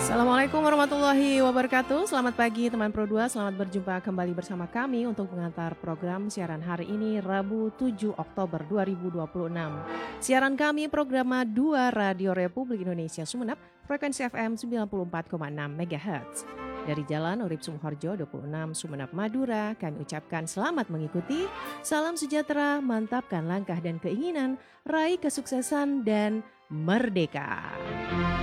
Assalamualaikum warahmatullahi wabarakatuh. Selamat pagi teman Pro 2, selamat berjumpa kembali bersama kami untuk mengantar program siaran hari ini Rabu 7 Oktober 2026. Siaran kami program 2 Radio Republik Indonesia Sumeneb, frekuensi FM 94,6 MHz. Dari Jalan Urip Sumoharjo 26 Sumeneb Madura, kami ucapkan selamat mengikuti, salam sejahtera, mantapkan langkah dan keinginan, raih kesuksesan dan merdeka.